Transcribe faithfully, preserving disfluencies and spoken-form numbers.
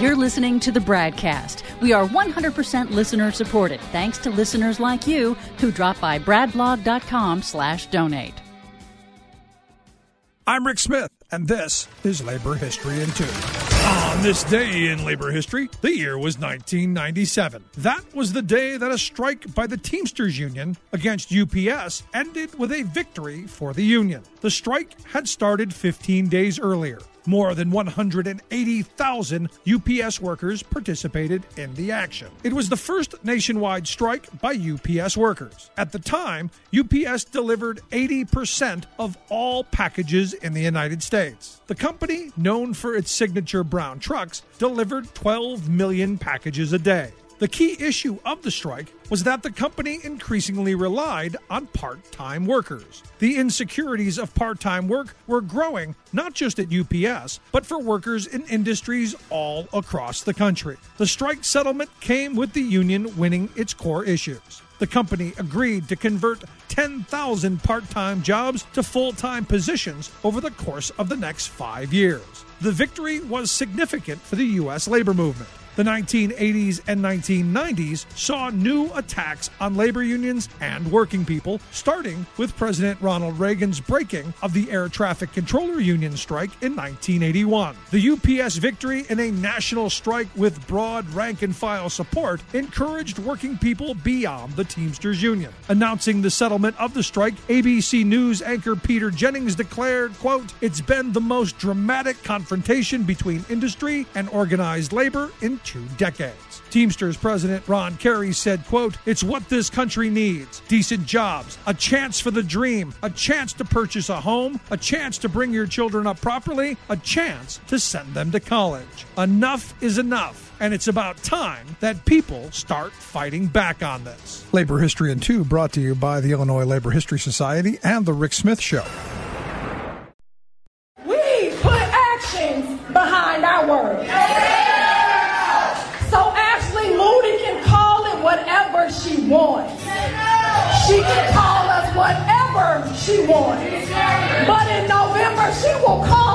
You're listening to the BradCast. We are one hundred percent listener supported, thanks to listeners like you who drop by bradblog.com slash donate. I'm Rick Smith, and this is Labor History in Two. On this day in labor history, the year was nineteen ninety-seven. That was the day that a strike by the Teamsters Union against U P S ended with a victory for the union. The strike had started fifteen days earlier. More than one hundred eighty thousand U P S workers participated in the action. It was the first nationwide strike by U P S workers. At the time, U P S delivered eighty percent of all packages in the United States. The company, known for its signature brown trucks, delivered twelve million packages a day. The key issue of the strike was that the company increasingly relied on part-time workers. The insecurities of part-time work were growing not just at U P S, but for workers in industries all across the country. The strike settlement came with the union winning its core issues. The company agreed to convert ten thousand part-time jobs to full-time positions over the course of the next five years. The victory was significant for the U S labor movement. The nineteen eighties and nineteen nineties saw new attacks on labor unions and working people, starting with President Ronald Reagan's breaking of the Air Traffic Controller Union strike in nineteen eighty-one. The U P S victory in a national strike with broad rank-and-file support encouraged working people beyond the Teamsters Union. Announcing the settlement of the strike, A B C News anchor Peter Jennings declared, quote, "It's been the most dramatic confrontation between industry and organized labor in two decades. Teamsters President Ron Carey said, quote, "It's what this country needs. Decent jobs, a chance for the dream, a chance to purchase a home, a chance to bring your children up properly, a chance to send them to college. Enough is enough, and it's about time that people start fighting back on this." Labor History in Two brought to you by the Illinois Labor History Society and The Rick Smith Show. We put actions behind our words. So Ashley Moody can call it whatever she wants. She can call us whatever she wants. But in November, she will call